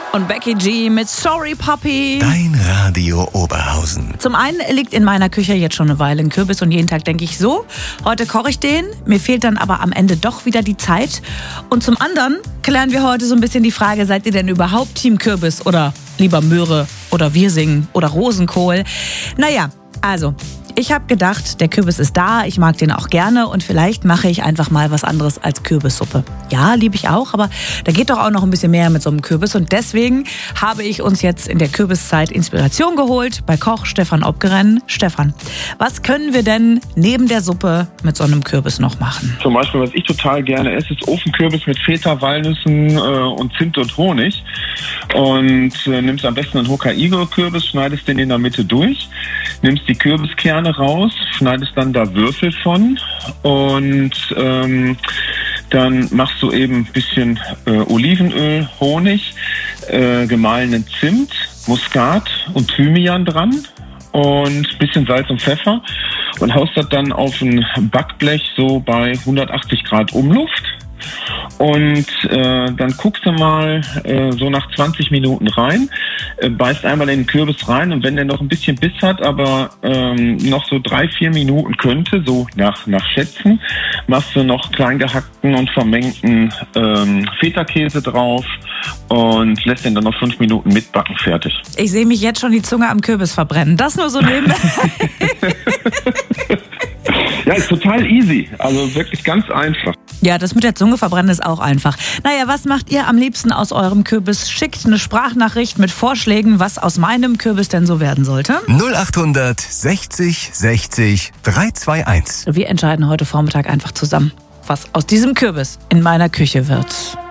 Und Becky G mit Sorry Puppy. Dein Radio Oberhausen. Zum einen liegt in meiner Küche jetzt schon eine Weile ein Kürbis und jeden Tag denke ich so, heute koche ich den, mir fehlt dann aber am Ende doch wieder die Zeit. Und zum anderen klären wir heute so ein bisschen die Frage, seid ihr denn überhaupt Team Kürbis oder lieber Möhre oder Wirsing oder Rosenkohl? Naja, also... Ich habe gedacht, der Kürbis ist da, ich mag den auch gerne und vielleicht mache ich einfach mal was anderes als Kürbissuppe. Ja, liebe ich auch, aber da geht doch auch noch ein bisschen mehr mit so einem Kürbis und deswegen habe ich uns jetzt in der Kürbiszeit Inspiration geholt bei Koch Stefan Obgerenn. Stefan, was können wir denn neben der Suppe mit so einem Kürbis noch machen? Zum Beispiel, was ich total gerne esse, ist Ofenkürbis mit Feta, Walnüssen und Zimt und Honig. Und nimmst am besten einen Hokkaido-Kürbis, schneidest den in der Mitte durch, nimmst die Kürbiskerne raus, schneidest dann da Würfel von und dann machst du eben ein bisschen Olivenöl, Honig, gemahlenen Zimt, Muskat und Thymian dran und ein bisschen Salz und Pfeffer und haust das dann auf ein Backblech so bei 180 Grad Umluft. Und dann guckst du mal so nach 20 Minuten rein, beißt einmal in den Kürbis rein und wenn der noch ein bisschen Biss hat, aber noch so 3-4 Minuten könnte, so nach Schätzen, machst du noch klein gehackten und vermengten Feta-Käse drauf und lässt den dann noch 5 Minuten mitbacken, fertig. Ich sehe mich jetzt schon die Zunge am Kürbis verbrennen. Das nur so nebenbei. Ja, ist total easy. Also wirklich ganz einfach. Ja, das mit der Zunge verbrennen ist auch einfach. Naja, was macht ihr am liebsten aus eurem Kürbis? Schickt eine Sprachnachricht mit Vorschlägen, was aus meinem Kürbis denn so werden sollte. 0800 60 60 321. Wir entscheiden heute Vormittag einfach zusammen, was aus diesem Kürbis in meiner Küche wird.